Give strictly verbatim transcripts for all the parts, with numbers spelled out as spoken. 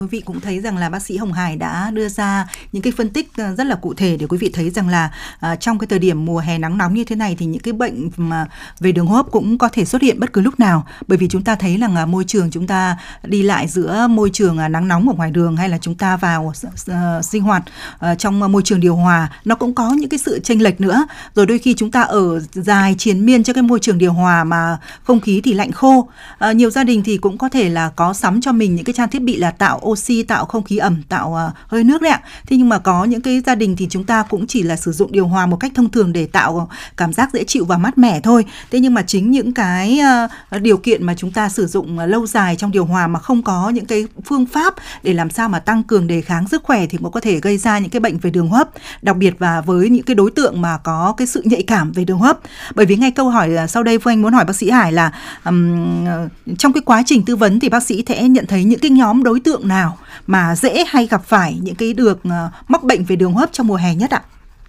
Quý vị cũng thấy rằng là bác sĩ Hồng Hải đã đưa ra những cái phân tích rất là cụ thể để quý vị thấy rằng là uh, trong cái thời điểm mùa hè nắng nóng như thế này thì những cái bệnh mà về đường hô hấp cũng có thể xuất hiện bất cứ lúc nào, bởi vì chúng ta thấy rằng uh, môi trường chúng ta đi lại giữa môi trường uh, nắng nóng ở ngoài đường hay là chúng ta vào uh, sinh hoạt uh, trong uh, môi trường điều hòa, nó cũng có những cái sự chênh lệch nữa. Rồi đôi khi chúng ta ở dài triền miên cho cái môi trường điều hòa mà không khí thì lạnh khô. Uh, nhiều gia đình thì cũng có thể là có sắm cho mình những cái trang thiết bị là tạo oxy, tạo không khí ẩm, tạo uh, hơi nước đấy ạ. Thế nhưng mà có những cái gia đình thì chúng ta cũng chỉ là sử dụng điều hòa một cách thông thường để tạo cảm giác dễ chịu và mát mẻ thôi. Thế nhưng mà chính những cái uh, điều kiện mà chúng ta sử dụng uh, lâu dài trong điều hòa mà không có những cái phương pháp để làm sao mà tăng cường đề kháng sức khỏe thì cũng có thể gây ra những cái bệnh về đường hô hấp, đặc biệt và với những cái đối tượng mà có cái sự nhạy cảm về đường hô hấp. Bởi vì ngay câu hỏi sau đây Phương Anh muốn hỏi bác sĩ Hải là um, trong cái quá trình tư vấn thì bác sĩ sẽ nhận thấy những cái nhóm đối tượng nào mà dễ hay gặp phải những cái được uh, mắc bệnh về đường hô hấp trong mùa hè nhất ạ?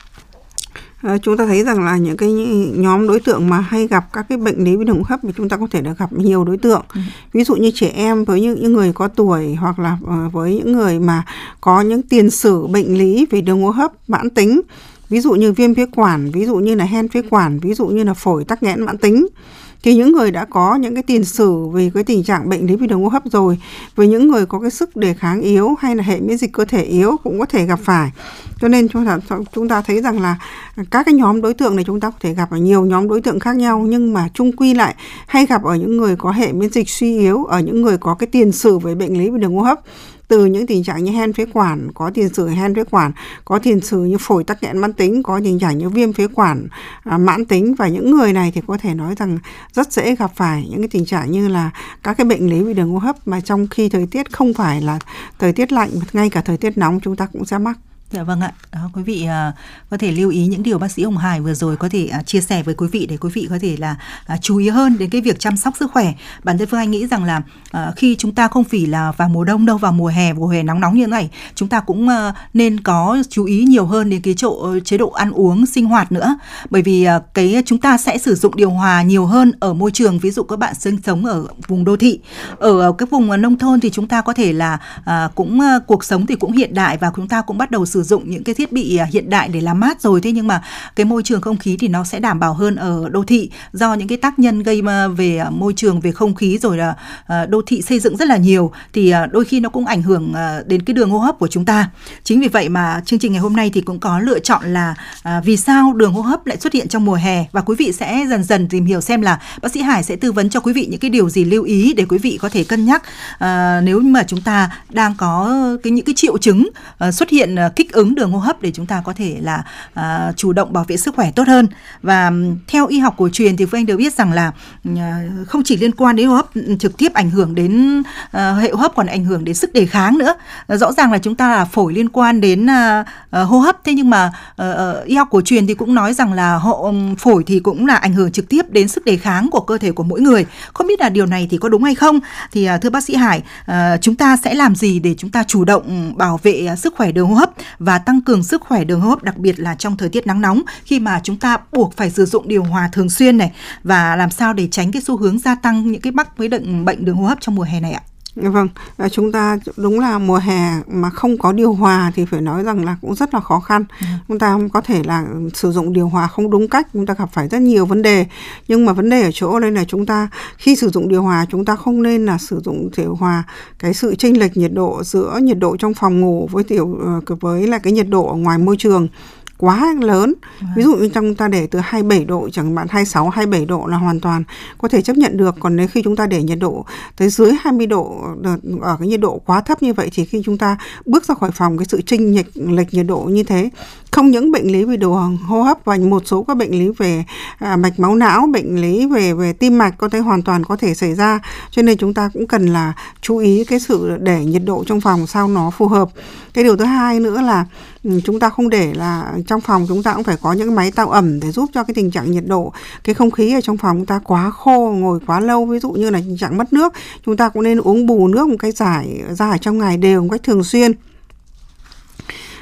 À, chúng ta thấy rằng là những cái nhóm đối tượng mà hay gặp các cái bệnh lý về đường hô hấp thì chúng ta có thể được gặp nhiều đối tượng. Ừ. Ví dụ như trẻ em, với những, những người có tuổi, hoặc là uh, với những người mà có những tiền sử bệnh lý về đường hô hấp mãn tính, ví dụ như viêm phế quản, ví dụ như là hen phế quản, ví dụ như là phổi tắc nghẽn mãn tính. Thì những người đã có những cái tiền sử về cái tình trạng bệnh lý về đường hô hấp rồi, với những người có cái sức đề kháng yếu hay là hệ miễn dịch cơ thể yếu cũng có thể gặp phải. Cho nên chúng ta, chúng ta thấy rằng là các cái nhóm đối tượng này chúng ta có thể gặp ở nhiều nhóm đối tượng khác nhau, nhưng mà chung quy lại hay gặp ở những người có hệ miễn dịch suy yếu, ở những người có cái tiền sử về bệnh lý về đường hô hấp, từ những tình trạng như hen phế quản, có tiền sử hen phế quản, có tiền sử như phổi tắc nghẽn mãn tính, có tình trạng như viêm phế quản à, mãn tính. Và những người này thì có thể nói rằng rất dễ gặp phải những cái tình trạng như là các cái bệnh lý về đường hô hấp mà trong khi thời tiết không phải là thời tiết lạnh, ngay cả thời tiết nóng chúng ta cũng sẽ mắc. Dạ vâng ạ. Đó, quý vị uh, có thể lưu ý những điều bác sĩ Hồng Hải vừa rồi có thể uh, chia sẻ với quý vị để quý vị có thể là uh, chú ý hơn đến cái việc chăm sóc sức khỏe. Bản thân Phương Anh nghĩ rằng là uh, khi chúng ta không chỉ là vào mùa đông đâu, vào mùa hè, mùa hè nóng nóng như thế này, chúng ta cũng uh, nên có chú ý nhiều hơn đến cái chỗ chế độ ăn uống, sinh hoạt nữa. Bởi vì uh, cái chúng ta sẽ sử dụng điều hòa nhiều hơn ở môi trường, ví dụ các bạn sinh sống ở vùng đô thị, ở các vùng nông thôn thì chúng ta có thể là uh, cũng uh, cuộc sống thì cũng hiện đại và chúng ta cũng bắt đầu sử dụng những cái thiết bị hiện đại để làm mát rồi. Thế nhưng mà cái môi trường không khí thì nó sẽ đảm bảo hơn ở đô thị, do những cái tác nhân gây về môi trường, về không khí rồi là đô thị xây dựng rất là nhiều, thì đôi khi nó cũng ảnh hưởng đến cái đường hô hấp của chúng ta. Chính vì vậy mà chương trình ngày hôm nay thì cũng có lựa chọn là vì sao đường hô hấp lại xuất hiện trong mùa hè, và quý vị sẽ dần dần tìm hiểu xem là bác sĩ Hải sẽ tư vấn cho quý vị những cái điều gì lưu ý để quý vị có thể cân nhắc à, nếu mà chúng ta đang có cái những cái triệu chứng à, xuất hiện à, kích ứng đường hô hấp, để chúng ta có thể là uh, chủ động bảo vệ sức khỏe tốt hơn. Và um, theo y học cổ truyền thì Phương Anh đều biết rằng là uh, không chỉ liên quan đến hô hấp trực tiếp ảnh hưởng đến uh, hệ hô hấp, còn ảnh hưởng đến sức đề kháng nữa. Uh, rõ ràng là chúng ta là phổi liên quan đến uh, uh, hô hấp, thế nhưng mà uh, uh, y học cổ truyền thì cũng nói rằng là hộ, um, phổi thì cũng là ảnh hưởng trực tiếp đến sức đề kháng của cơ thể của mỗi người. Không biết là điều này thì có đúng hay không? Thì uh, thưa bác sĩ Hải, uh, chúng ta sẽ làm gì để chúng ta chủ động bảo vệ uh, sức khỏe đường hô hấp và tăng cường sức khỏe đường hô hấp, đặc biệt là trong thời tiết nắng nóng khi mà chúng ta buộc phải sử dụng điều hòa thường xuyên này, và làm sao để tránh cái xu hướng gia tăng những cái mắc với bệnh bệnh đường hô hấp trong mùa hè này ạ? Vâng, chúng ta đúng là mùa hè mà không có điều hòa thì phải nói rằng là cũng rất là khó khăn. Ừ. Chúng ta có thể là sử dụng điều hòa không đúng cách, chúng ta gặp phải rất nhiều vấn đề. Nhưng mà vấn đề ở chỗ đây là chúng ta khi sử dụng điều hòa, chúng ta không nên là sử dụng điều hòa cái sự chênh lệch nhiệt độ giữa nhiệt độ trong phòng ngủ với tiểu với là cái nhiệt độ ở ngoài môi trường quá lớn. Ví dụ như chúng ta để từ hai mươi bảy độ chẳng hạn, hai mươi sáu, hai mươi bảy độ là hoàn toàn có thể chấp nhận được. Còn nếu khi chúng ta để nhiệt độ tới dưới hai mươi độ, ở cái nhiệt độ quá thấp như vậy, thì khi chúng ta bước ra khỏi phòng, cái sự chênh lệch, lệch nhiệt độ như thế, không những bệnh lý về đường hô hấp và một số các bệnh lý về à, mạch máu não, bệnh lý về về tim mạch có thể hoàn toàn có thể xảy ra. Cho nên chúng ta cũng cần là chú ý cái sự để nhiệt độ trong phòng sao nó phù hợp. Cái điều thứ hai nữa là chúng ta không để là trong phòng chúng ta cũng phải có những máy tạo ẩm để giúp cho cái tình trạng nhiệt độ, cái không khí ở trong phòng chúng ta quá khô, ngồi quá lâu, ví dụ như là tình trạng mất nước, chúng ta cũng nên uống bù nước một cái giải ra ở trong ngày đều một cách thường xuyên.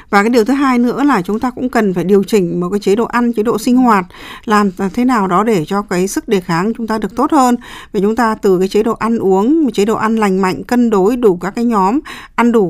Và cái điều thứ hai nữa là chúng ta cũng cần phải điều chỉnh một cái chế độ ăn, chế độ sinh hoạt, làm thế nào đó để cho cái sức đề kháng chúng ta được tốt hơn. Vì chúng ta từ cái chế độ ăn uống, một chế độ ăn lành mạnh, cân đối đủ các cái nhóm, ăn đủ